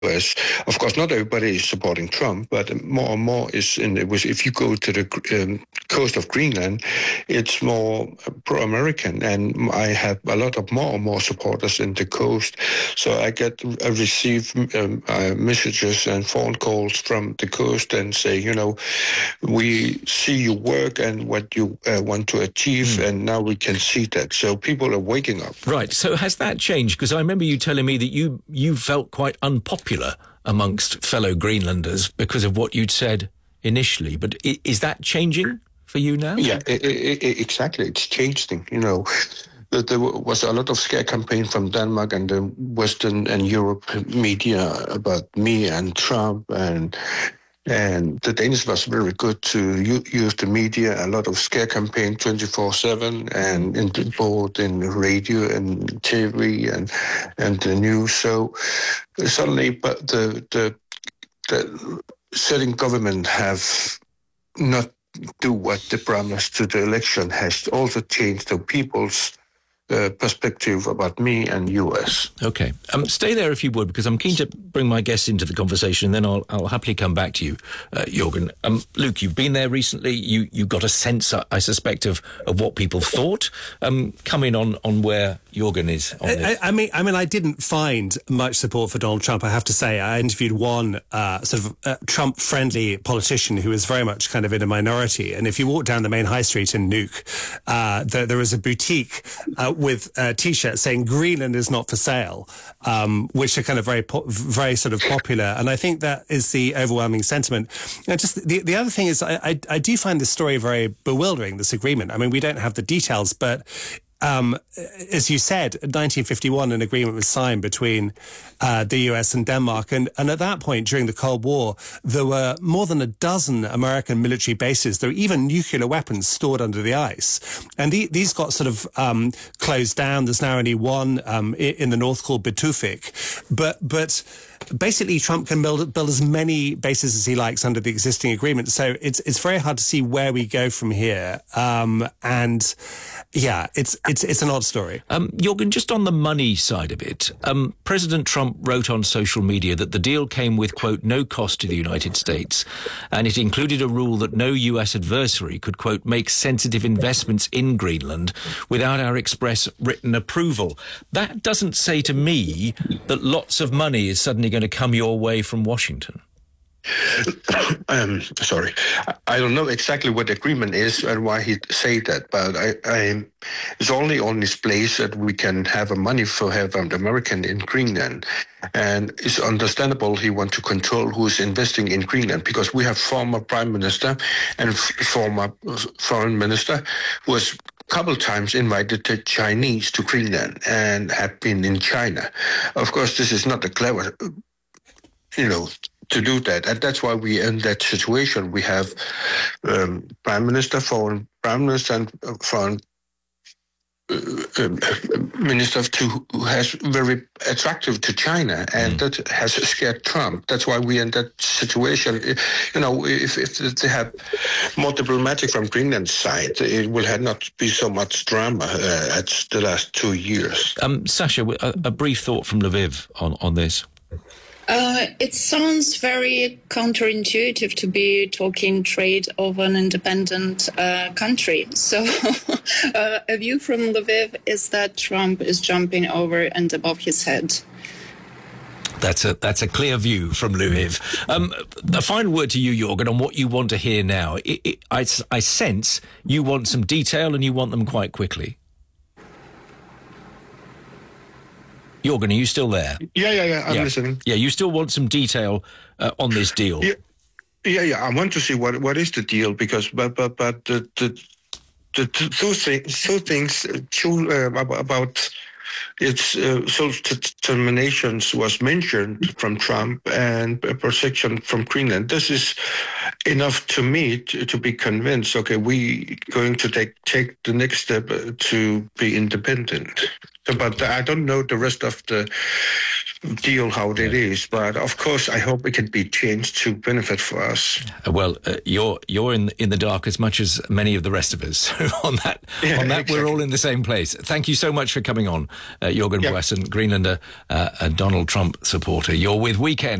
US. Of course, not everybody is supporting Trump, but more and more is if you go to the coast of Greenland, it's more pro-American, and I have a lot of more and more supporters in the coast. So I receive messages and phone calls from the coast and say, we see your work and what you want to achieve, and now we can see that. So people are waking up. Right. So has that changed? Because I remember you telling me that you felt quite unpopular amongst fellow Greenlanders because of what you'd said initially. But is that changing for you now? Yeah, exactly. It's changing. There was a lot of scare campaign from Denmark and the Western and Europe media about me and Trump, and the Danes was very good to use the media, a lot of scare campaign 24/7, and both in radio and TV and the news. So suddenly, but the sitting government have not do what they promised to the election has also changed the people's perspective about me and US. Okay. Stay there if you would, because I'm keen to bring my guests into the conversation, and then I'll happily come back to you, Jørgen. Luke, you've been there recently. You got a sense, I suspect, of what people thought. Come in on where Jørgen is on this. I mean, I didn't find much support for Donald Trump, I have to say. I interviewed one Trump-friendly politician who was very much kind of in a minority. And if you walk down the main high street in Nuuk, there was a boutique with T-shirts saying "Greenland is not for sale," which are kind of very sort of popular. And I think that is the overwhelming sentiment. Just the other thing is, I do find this story very bewildering. This agreement. I mean, we don't have the details, but as you said, in 1951, an agreement was signed between the US and Denmark. And at that point, during the Cold War, there were more than a dozen American military bases. There were even nuclear weapons stored under the ice. And these got sort of closed down. There's now only one in the north called Bitufik. But basically, Trump can build as many bases as he likes under the existing agreement. So it's very hard to see where we go from here. And yeah, it's an odd story. Jørgen, just on the money side of it, President Trump wrote on social media that the deal came with, quote, no cost to the United States, and it included a rule that no US adversary could, quote, make sensitive investments in Greenland without our express written approval. That doesn't say to me that lots of money is suddenly going to come your way from Washington. Sorry, I don't know exactly what the agreement is and why he say that, but it's only on this place that we can have money for have an American in Greenland, and it's understandable he want to control who is investing in Greenland, because we have former prime minister and former foreign minister who was couple times invited the Chinese to Greenland and have been in China. Of course, this is not a clever, to do that. And that's why we in that situation. We have prime minister, foreign prime minister, and foreign minister who has very attractive to China, and that has scared Trump. That's why we're in that situation. If they have more diplomatic from Greenland's side, it will not be so much drama at the last 2 years. Sasha, a brief thought from Lviv on this. It sounds very counterintuitive to be talking trade of an independent country. So a view from Lviv is that Trump is jumping over and above his head. That's a clear view from Lviv. A final word to you, Jørgen, on what you want to hear now. I sense you want some detail and you want them quite quickly. Jørgen, are you still there? Yeah, I'm listening. Yeah, you still want some detail on this deal? Yeah. I want to see what is the deal, because but the two things about its self-determinations was mentioned from Trump, and protection from Greenland. This is enough to me to be convinced, okay, we going to take the next step to be independent. But I don't know the rest of the deal how it is, but of course I hope it can be changed to benefit for us. Well, you're in the dark as much as many of the rest of us. So on that, exactly. We're all in the same place. Thank you so much for coming on, Jürgen Boessen, Greenlander, a Donald Trump supporter. You're with Weekend.